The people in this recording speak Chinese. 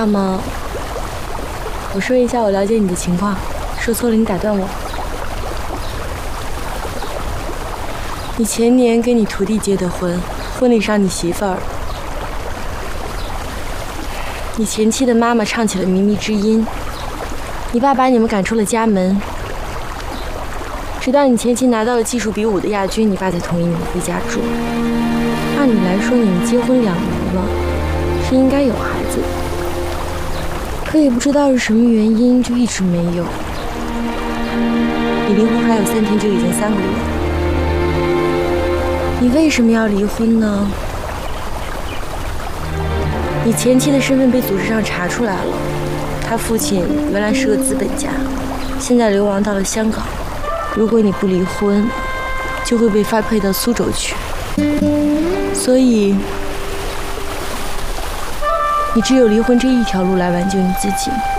要么我说一下我了解你的情况，说错了你打断我。你前年跟你徒弟结的婚，婚礼上你媳妇儿，你前妻的妈妈唱起了靡靡之音，你爸把你们赶出了家门，直到你前妻拿到了技术比武的亚军，你爸才同意你们回家住。按理来说，你们结婚2年了，是应该有孩子的，可也不知道是什么原因，就一直没有。你离婚还有3天，就已经3个月了。你为什么要离婚呢？你前妻的身份被组织上查出来了，他父亲原来是个资本家，现在流亡到了香港。如果你不离婚，就会被发配到苏州去。所以，你只有离婚这一条路来挽救你自己。